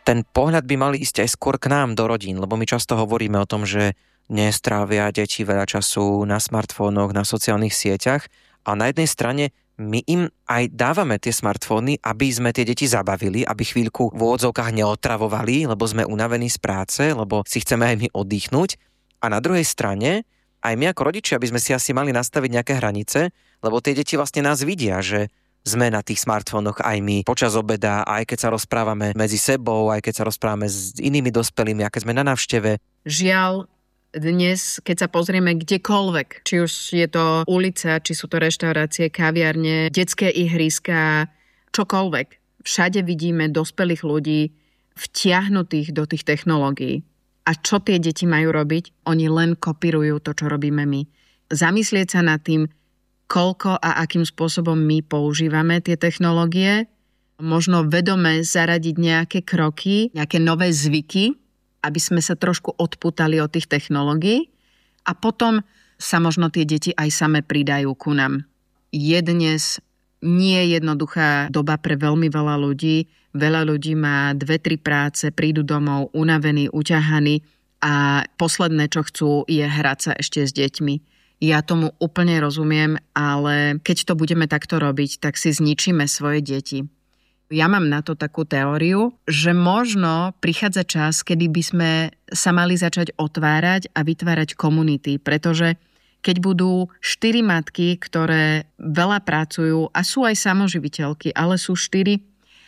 ten pohľad by mali ísť aj skôr k nám do rodín, lebo my často hovoríme o tom, že nestrávia deti veľa času na smartfónoch, na sociálnych sieťach a na jednej strane my im aj dávame tie smartfóny, aby sme tie deti zabavili, aby chvíľku v úvodzovkách neotravovali, lebo sme unavení z práce, lebo si chceme aj my oddychnúť. A na druhej strane aj my ako rodičia by sme si asi mali nastaviť nejaké hranice, lebo tie deti vlastne nás vidia, že sme na tých smartfónoch aj my počas obeda, aj keď sa rozprávame medzi sebou, aj keď sa rozprávame s inými dospelými, a keď sme na návšteve. Žiaľ, dnes, keď sa pozrieme kdekoľvek, či už je to ulica, či sú to reštaurácie, kaviarne, detské ihriska, čokoľvek, všade vidíme dospelých ľudí vtiahnutých do tých technológií. A čo tie deti majú robiť? Oni len kopírujú to, čo robíme my. Zamyslieť sa nad tým, koľko a akým spôsobom my používame tie technológie, možno vedome zaradiť nejaké kroky, nejaké nové zvyky, aby sme sa trošku odpútali od tých technológií a potom sa možno tie deti aj same pridajú ku nám. Je dnes nie jednoduchá doba pre veľmi veľa ľudí. Veľa ľudí má 2-3 práce, prídu domov unavení, uťahaní a posledné, čo chcú, je hrať sa ešte s deťmi. Ja tomu úplne rozumiem, ale keď to budeme takto robiť, tak si zničíme svoje deti. Ja mám na to takú teóriu, že možno prichádza čas, kedy by sme sa mali začať otvárať a vytvárať komunity, pretože keď budú 4 matky, ktoré veľa pracujú a sú aj samoživiteľky, ale sú 4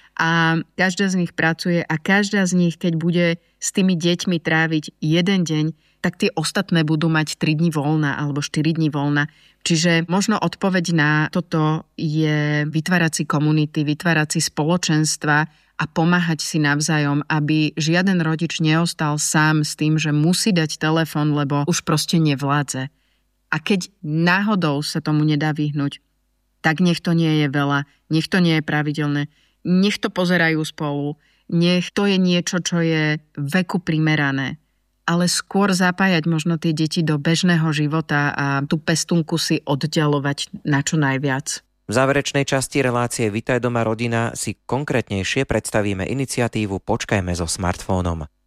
a každá z nich pracuje a každá z nich, keď bude s tými deťmi tráviť jeden deň, tak tie ostatné budú mať 3 dní voľna alebo 4 dní voľna. Čiže možno odpoveď na toto je vytvárať si komunity, vytvárať si spoločenstva a pomáhať si navzájom, aby žiaden rodič neostal sám s tým, že musí dať telefón, lebo už proste nevládze. A keď náhodou sa tomu nedá vyhnúť, tak nech to nie je veľa, nech to nie je pravidelné, nech to pozerajú spolu, nech to je niečo, čo je veku primerané. Ale skôr zapájať možno tie deti do bežného života a tú pestunku si oddialovať na čo najviac. V záverečnej časti relácie Vitaj doma rodina si konkrétnejšie predstavíme iniciatívu Počkajme so smartfónom.